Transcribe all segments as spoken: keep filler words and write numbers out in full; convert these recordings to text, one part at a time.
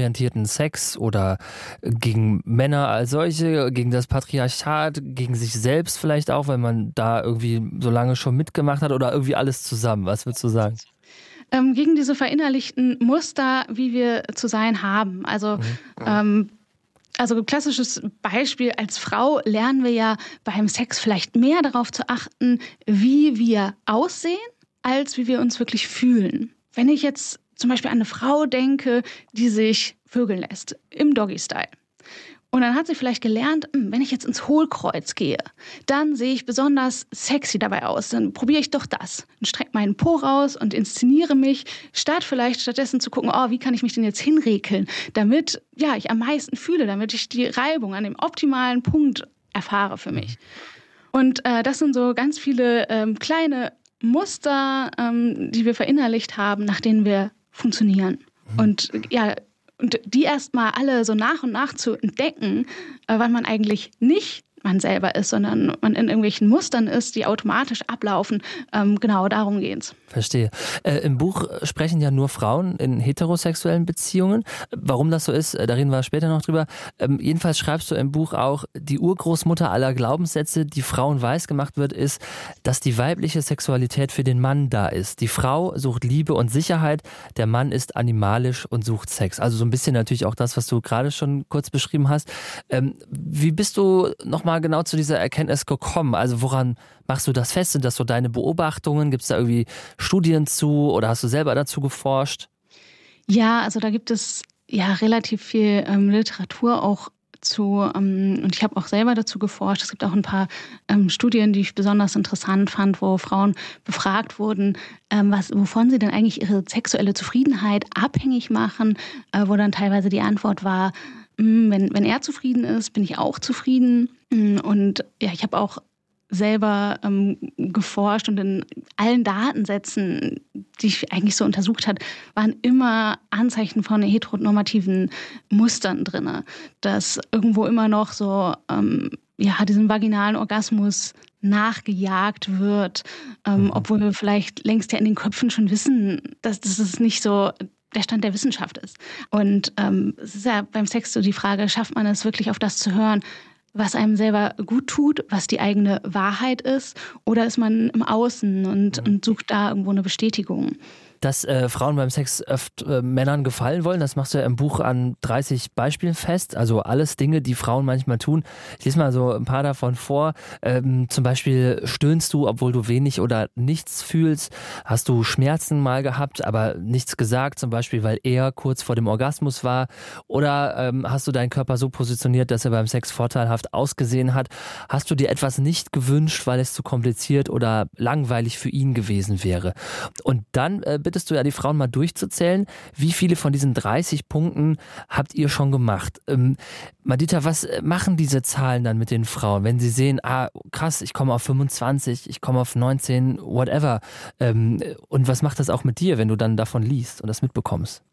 sexualorientierten Sex oder gegen Männer als solche, gegen das Patriarchat, gegen sich selbst vielleicht auch, wenn man da irgendwie so lange schon mitgemacht hat oder irgendwie alles zusammen? Was würdest du sagen? Ähm, gegen diese verinnerlichten Muster, wie wir zu sein haben. Also Mhm. ähm, Also klassisches Beispiel, als Frau lernen wir ja beim Sex vielleicht mehr darauf zu achten, wie wir aussehen, als wie wir uns wirklich fühlen. Wenn ich jetzt zum Beispiel an eine Frau denke, die sich vögeln lässt, im Doggy-Style. Und dann hat sie vielleicht gelernt, wenn ich jetzt ins Hohlkreuz gehe, dann sehe ich besonders sexy dabei aus. Dann probiere ich doch das. Dann strecke meinen Po raus und inszeniere mich, statt vielleicht stattdessen zu gucken, oh, wie kann ich mich denn jetzt hinrekeln, damit ja, ich am meisten fühle, damit ich die Reibung an dem optimalen Punkt erfahre für mich. Und äh, das sind so ganz viele ähm, kleine Muster, ähm, die wir verinnerlicht haben, nach denen wir funktionieren. Und ja, Und die erstmal alle so nach und nach zu entdecken, wann man eigentlich nicht man selber ist, sondern man in irgendwelchen Mustern ist, die automatisch ablaufen. Ähm, genau, darum geht's. Verstehe. Äh, im Buch sprechen ja nur Frauen in heterosexuellen Beziehungen. Warum das so ist, da reden wir später noch drüber. Ähm, jedenfalls schreibst du im Buch auch, die Urgroßmutter aller Glaubenssätze, die Frauen weiß gemacht wird, ist, dass die weibliche Sexualität für den Mann da ist. Die Frau sucht Liebe und Sicherheit, der Mann ist animalisch und sucht Sex. Also so ein bisschen natürlich auch das, was du gerade schon kurz beschrieben hast. Ähm, wie bist du nochmal genau zu dieser Erkenntnis gekommen? Also woran machst du das fest? Sind das so deine Beobachtungen? Gibt es da irgendwie Studien zu oder hast du selber dazu geforscht? Ja, also da gibt es ja relativ viel ähm, Literatur auch zu ähm, und ich habe auch selber dazu geforscht. Es gibt auch ein paar ähm, Studien, die ich besonders interessant fand, wo Frauen befragt wurden, ähm, was, wovon sie denn eigentlich ihre sexuelle Zufriedenheit abhängig machen, äh, wo dann teilweise die Antwort war, Wenn, wenn er zufrieden ist, bin ich auch zufrieden. Und ja, ich habe auch selber ähm, geforscht und in allen Datensätzen, die ich eigentlich so untersucht habe, waren immer Anzeichen von heteronormativen Mustern drin. Dass irgendwo immer noch so ähm, ja, diesem vaginalen Orgasmus nachgejagt wird, ähm, obwohl wir vielleicht längst ja in den Köpfen schon wissen, dass das ist nicht so der Stand der Wissenschaft ist. Und ähm, es ist ja beim Sex so die Frage, schafft man es wirklich auf das zu hören, was einem selber gut tut, was die eigene Wahrheit ist, oder ist man im Außen und, und sucht da irgendwo eine Bestätigung? Dass äh, Frauen beim Sex oft äh, Männern gefallen wollen, das machst du ja im Buch an dreißig Beispielen fest. Also alles Dinge, die Frauen manchmal tun. Ich lese mal so ein paar davon vor. Ähm, zum Beispiel stöhnst du, obwohl du wenig oder nichts fühlst. Hast du Schmerzen mal gehabt, aber nichts gesagt, zum Beispiel, weil er kurz vor dem Orgasmus war. Oder ähm, hast du deinen Körper so positioniert, dass er beim Sex vorteilhaft ausgesehen hat? Hast du dir etwas nicht gewünscht, weil es zu kompliziert oder langweilig für ihn gewesen wäre? Und dann äh, bittest du ja die Frauen mal durchzuzählen, wie viele von diesen dreißig Punkten habt ihr schon gemacht? Ähm, Madita, was machen diese Zahlen dann mit den Frauen, wenn sie sehen, ah krass, ich komme auf fünfundzwanzig, ich komme auf neunzehn, whatever. Ähm, und was macht das auch mit dir, wenn du dann davon liest und das mitbekommst?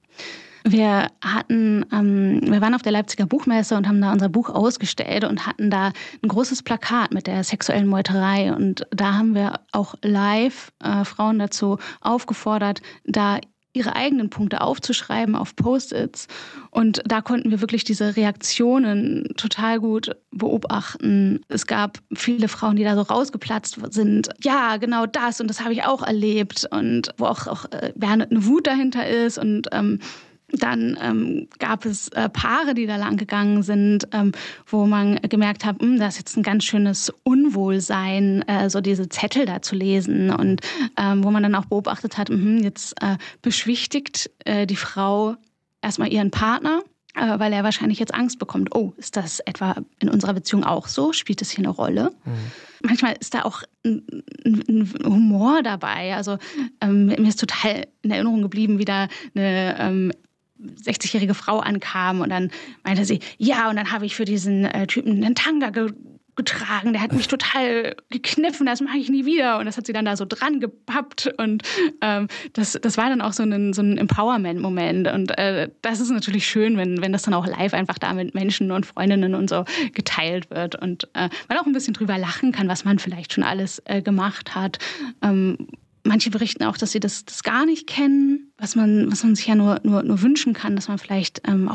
Wir hatten, ähm, wir waren auf der Leipziger Buchmesse und haben da unser Buch ausgestellt und hatten da ein großes Plakat mit der sexuellen Meuterei. Und da haben wir auch live äh, Frauen dazu aufgefordert, da ihre eigenen Punkte aufzuschreiben auf Post-its. Und da konnten wir wirklich diese Reaktionen total gut beobachten. Es gab viele Frauen, die da so rausgeplatzt sind. Ja, genau das und das habe ich auch erlebt. Und wo auch, auch äh, eine Wut dahinter ist und ähm, Dann ähm, gab es äh, Paare, die da lang gegangen sind, ähm, wo man gemerkt hat, mh, das ist jetzt ein ganz schönes Unwohlsein, äh, so diese Zettel da zu lesen. Und ähm, wo man dann auch beobachtet hat, mh, jetzt äh, beschwichtigt äh, die Frau erstmal ihren Partner, äh, weil er wahrscheinlich jetzt Angst bekommt. Oh, ist das etwa in unserer Beziehung auch so? Spielt das hier eine Rolle? Mhm. Manchmal ist da auch ein, ein Humor dabei. Also ähm, mir ist total in Erinnerung geblieben, wie da eine ähm, sechzigjährige Frau ankam und dann meinte sie, ja, und dann habe ich für diesen äh, Typen einen Tanga ge- getragen, der hat mich total gekniffen, das mache ich nie wieder. Und das hat sie dann da so dran gepappt und ähm, das, das war dann auch so ein, so ein Empowerment-Moment. Und äh, das ist natürlich schön, wenn, wenn das dann auch live einfach da mit Menschen und Freundinnen und so geteilt wird und äh, man auch ein bisschen drüber lachen kann, was man vielleicht schon alles äh, gemacht hat. Ähm, Manche berichten auch, dass sie das, das gar nicht kennen, was man, was man sich ja nur, nur, nur wünschen kann, dass man vielleicht ähm, auch